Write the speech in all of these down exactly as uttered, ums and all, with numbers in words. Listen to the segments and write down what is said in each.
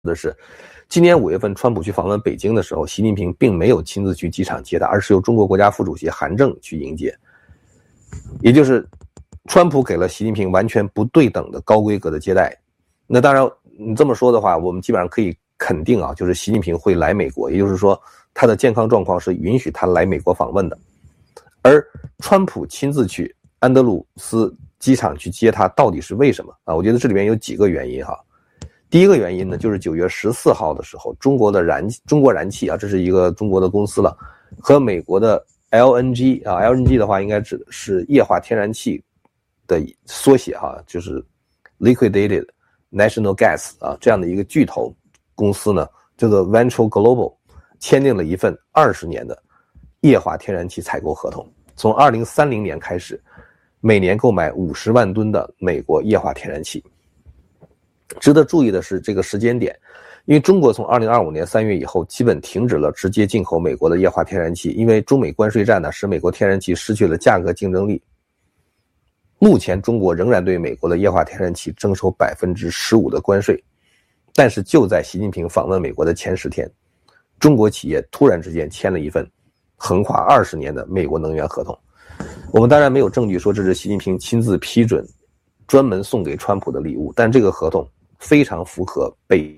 的是，今年五月份川普去访问北京的时候，习近平并没有亲自去机场接他，而是由中国国家副主席韩正去迎接。也就是川普给了习近平完全不对等的高规格的接待。那当然你这么说的话，我们基本上可以肯定啊，就是习近平会来美国，也就是说他的健康状况是允许他来美国访问的。而川普亲自去安德鲁斯机场去接他，到底是为什么啊？我觉得这里面有几个原因哈。第一个原因呢，就是九月十四号的时候，中国的燃中国燃气啊，这是一个中国的公司了，和美国的 L N G 啊 ，L N G 的话应该指的是液化天然气的缩写哈，就是 Liquidated National Gas 啊，这样的一个巨头公司呢，叫做 Venture Global， 签订了一份二十年的液化天然气采购合同，从二零三零年开始，每年购买五十万吨的美国液化天然气。值得注意的是这个时间点，因为中国从二零二五年三月以后基本停止了直接进口美国的液化天然气，因为中美关税战呢，使美国天然气失去了价格竞争力。目前中国仍然对美国的液化天然气征收 百分之十五 的关税，但是就在习近平访问美国的前十天，中国企业突然之间签了一份横跨二十年的美国能源合同。我们当然没有证据说这是习近平亲自批准专门送给川普的礼物，但这个合同非常符合北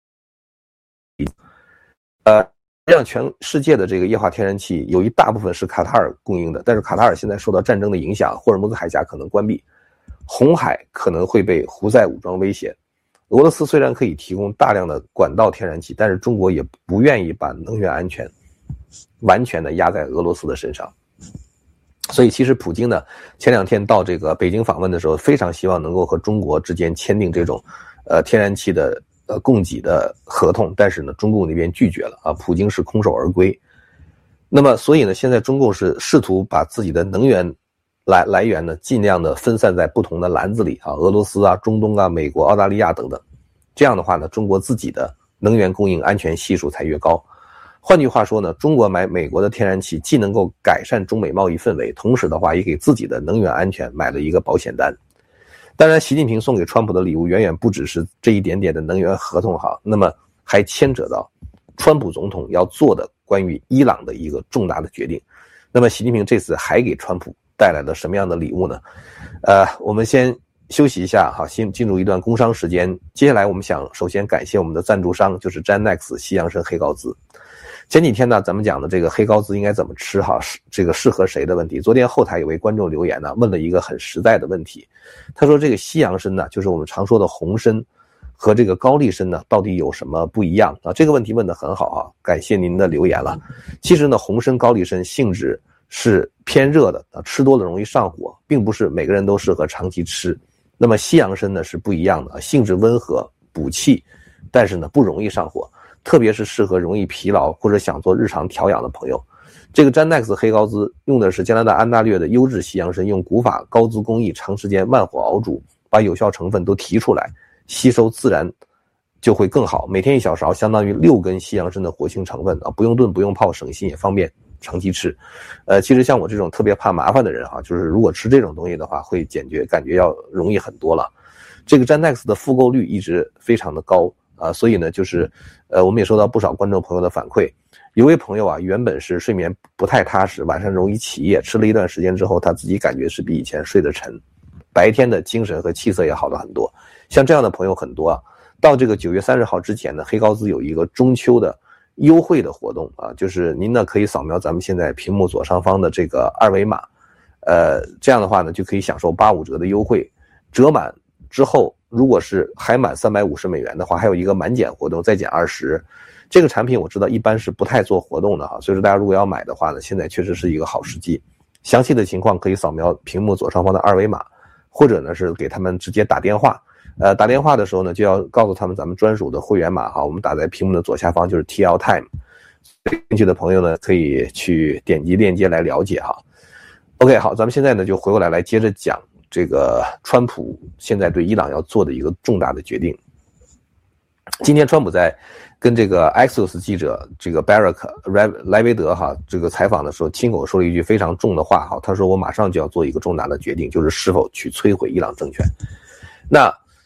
呃让全世界的这个液化天然气有一大部分是卡塔尔供应的，但是卡塔尔现在受到战争的影响，霍尔木兹海峡可能关闭，红海可能会被胡塞武装威胁。俄罗斯虽然可以提供大量的管道天然气，但是中国也不愿意把能源安全完全的压在俄罗斯的身上。所以其实普京呢，前两天到这个北京访问的时候，非常希望能够和中国之间签订这种呃天然气的呃供给的合同，但是呢中共那边拒绝了啊，普京是空手而归。那么所以呢，现在中共是试图把自己的能源来来源呢尽量的分散在不同的篮子里啊，俄罗斯啊、中东啊、美国、澳大利亚等等。这样的话呢，中国自己的能源供应安全系数才越高。换句话说呢，中国买美国的天然气既能够改善中美贸易氛围，同时的话也给自己的能源安全买了一个保险单。当然习近平送给川普的礼物远远不只是这一点点的能源合同哈，那么还牵扯到川普总统要做的关于伊朗的一个重大的决定。那么习近平这次还给川普带来了什么样的礼物呢？呃，我们先休息一下哈，先进入一段工商时间。接下来我们想首先感谢我们的赞助商，就是 Genex 西洋参黑高滋。前几天呢，咱们讲的这个黑高滋应该怎么吃哈，这个适合谁的问题。昨天后台有位观众留言呢，问了一个很实在的问题。他说这个西洋参呢，就是我们常说的红参和这个高丽参呢，到底有什么不一样啊？这个问题问得很好啊，感谢您的留言了。其实呢，红参、高丽参性质是偏热的啊，吃多了容易上火，并不是每个人都适合长期吃。那么西洋参呢是不一样的，性质温和，补气，但是呢不容易上火。特别是适合容易疲劳或者想做日常调养的朋友。这个 Genex 黑高滋用的是加拿大安大略的优质西洋参，用古法高滋工艺长时间慢火熬煮，把有效成分都提出来，吸收自然就会更好。每天一小勺，相当于六根西洋参的活性成分啊，不用炖不用泡，省心也方便长期吃。呃，其实像我这种特别怕麻烦的人哈，就是如果吃这种东西的话，会感觉感觉要容易很多了。这个 Genex 的复购率一直非常的高。啊，所以呢，就是，呃，我们也收到不少观众朋友的反馈。有位朋友啊，原本是睡眠不太踏实，晚上容易起夜，吃了一段时间之后，他自己感觉是比以前睡得沉，白天的精神和气色也好了很多。像这样的朋友很多啊。到这个九月三十号之前呢，黑高滋有一个中秋的优惠的活动啊，就是您呢可以扫描咱们现在屏幕左上方的这个二维码，呃，这样的话呢就可以享受八五折的优惠，折满之后。如果是还满三百五十美元的话，还有一个满减活动，再减二十。这个产品我知道一般是不太做活动的哈，所以说大家如果要买的话呢，现在确实是一个好时机。详细的情况可以扫描屏幕左上方的二维码，或者呢是给他们直接打电话。呃，打电话的时候呢，就要告诉他们咱们专属的会员码哈，我们打在屏幕的左下方，就是 T L Time。有兴趣的朋友呢，可以去点击链接来了解哈。OK， 好，咱们现在呢就回过来来接着讲。这个川普现在对伊朗要做的一个重大的决定。今天川普在跟这个 Axios 记者这个 Barak 莱维德哈这个采访的时候，亲口说了一句非常重的话哈，他说我马上就要做一个重大的决定，就是是否去摧毁伊朗政权。那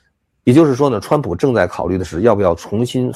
也就是说呢，川普正在考虑的是要不要重新